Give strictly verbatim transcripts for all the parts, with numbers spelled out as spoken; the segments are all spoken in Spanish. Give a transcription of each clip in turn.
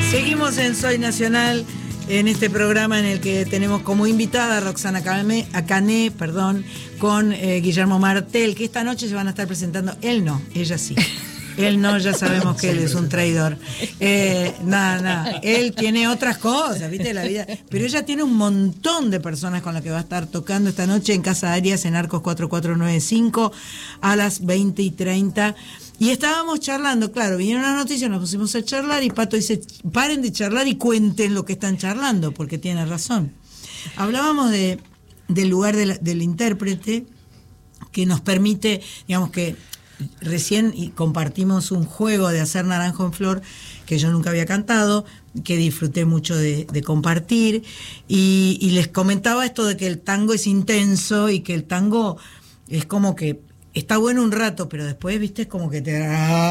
Seguimos en Soy Nacional, en este programa en el que tenemos como invitada a Roxana Cané, a Cané, perdón, con eh, Guillermo Martel, que esta noche se van a estar presentando. Él no, ella sí. Él no, ya sabemos que él es un traidor. Eh, nada, nada. Él tiene otras cosas, ¿viste? La vida. Pero ella tiene un montón de personas con las que va a estar tocando esta noche en Casa Arias, en Arcos cuatro cuatro nueve cinco, a las veinte y treinta. Y estábamos charlando, claro, vinieron las noticias, nos pusimos a charlar y Pato dice, paren de charlar y cuenten lo que están charlando, porque tiene razón. Hablábamos de, del lugar de la, del intérprete, que nos permite, digamos que recién compartimos un juego de hacer Naranjo en Flor, que yo nunca había cantado, que disfruté mucho de, de compartir, y, y les comentaba esto de que el tango es intenso y que el tango es como que está bueno un rato, pero después, viste, es como que te...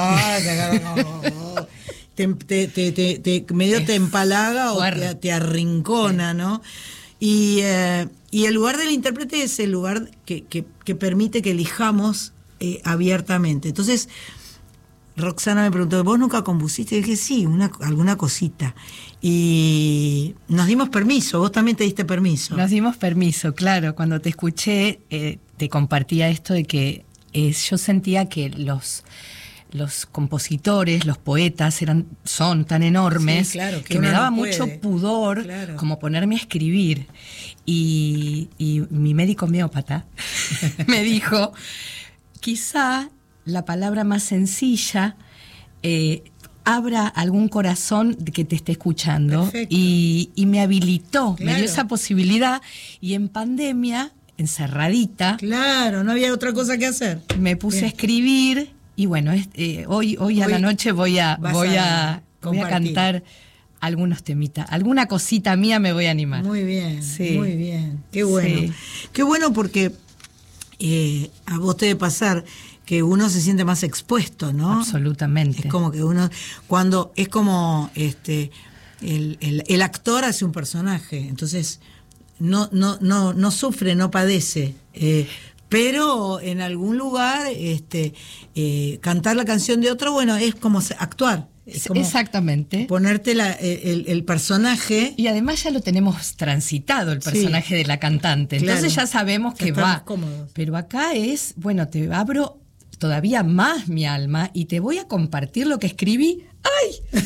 te, te, te, te, te medio te empalaga o te, te arrincona, ¿no? Y, eh, y el lugar del intérprete es el lugar que, que, que permite que elijamos eh, abiertamente. Entonces, Roxana me preguntó, ¿vos nunca compusiste? Y dije, sí, una, alguna cosita. Y nos dimos permiso, vos también te diste permiso. Nos dimos permiso, claro. Cuando te escuché, eh, te compartía esto de que eh, yo sentía que los... los compositores, los poetas eran, son tan enormes, sí, claro, que, que me daba no mucho pudor, claro, como ponerme a escribir. Y, y mi médico homeópata me dijo, quizá la palabra más sencilla eh, abra algún corazón que te esté escuchando. Y, y me habilitó, claro, me dio esa posibilidad. Y en pandemia, encerradita, claro, no había otra cosa que hacer, me puse Bien. a escribir. Y bueno, eh, hoy, hoy, hoy a la noche voy a, voy a, voy a cantar algunos temitas. Alguna cosita mía me voy a animar. Muy bien, sí, muy bien. Qué bueno. Sí. Qué bueno porque eh, a vos te debe pasar que uno se siente más expuesto, ¿no? Absolutamente. Es como que uno, cuando es como este el, el, el actor hace un personaje, entonces no, no, no, no sufre, no padece. Eh, pero en algún lugar este eh, cantar la canción de otro, bueno, es como actuar, es como exactamente ponerte la, el, el personaje, y además ya lo tenemos transitado el personaje, sí, de la cantante, claro, entonces ya sabemos que va cómodos. Pero acá es, bueno, te abro todavía más mi alma y te voy a compartir lo que escribí. ¡Ay!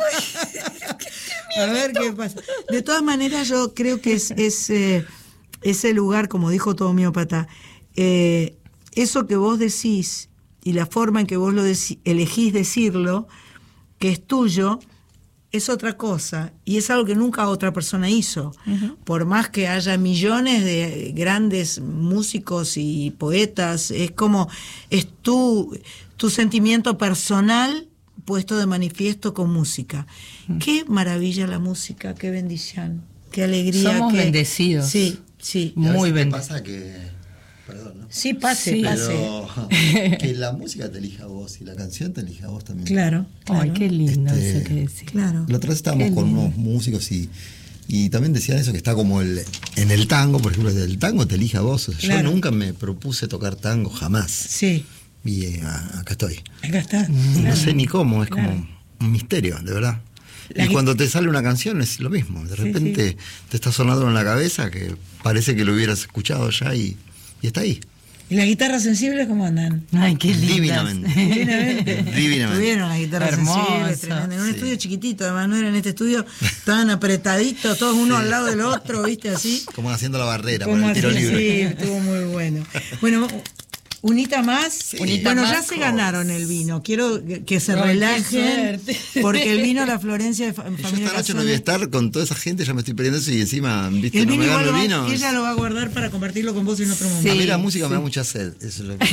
¡Ay! A ver qué pasa. De todas maneras, yo creo que es, es eh, ese lugar, como dijo tu homeópata, Eh, eso que vos decís y la forma en que vos lo deci- elegís decirlo, que es tuyo, es otra cosa y es algo que nunca otra persona hizo. Uh-huh. Por más que haya millones de grandes músicos y poetas, es como es tu, tu sentimiento personal puesto de manifiesto con música. Uh-huh. Qué maravilla la música, qué bendición, qué alegría. Somos qué... bendecidos. Sí, sí. Muy bendecidos. Pasa que Perdón, ¿no? Sí, pase, sí, pase. Pero que la música te elija a vos y la canción te elija a vos también. Claro, claro. Ay, qué lindo este, eso que decís. Claro. La otra vez estábamos con unos músicos y, y también decían eso, que está como el en el tango, por ejemplo, el tango te elige a vos. O sea, claro. Yo nunca me propuse tocar tango, jamás. Sí. Y eh, acá estoy. Acá está. No claro. sé ni cómo, es claro. como un misterio, de verdad. La y que... cuando te sale una canción es lo mismo. De repente sí, sí. te está sonando en la cabeza que parece que lo hubieras escuchado ya y, y está ahí. ¿Y las guitarras sensibles cómo andan? Ay, qué lindas. Divinamente. Divinamente. Divinamente. Tuvieron las guitarras Hermoso. sensibles, tremendo. En un sí. estudio chiquitito, además no era en este estudio, estaban apretaditos, todos uno sí. al lado del otro, ¿viste? Así. Como haciendo la barrera Como para el tiro así, libre. Sí, estuvo muy bueno. Bueno, unita más. Sí. Unita bueno, más ya se ganaron el vino. Quiero que se Ay, relajen, porque el vino La Florencia de Familia Yo esta noche no voy a estar con toda esa gente, ya me estoy perdiendo eso y encima, viste, el no vino me gano el va, vino. Ella lo va a guardar para compartirlo con vos en otro momento. Sí, a mí la música sí. me da mucha sed. Eso es lo que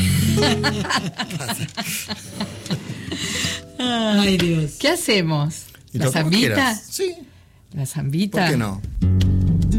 Ay, Dios. ¿Qué hacemos? ¿La zambita? Sí. ¿La zambita? ¿Por qué no?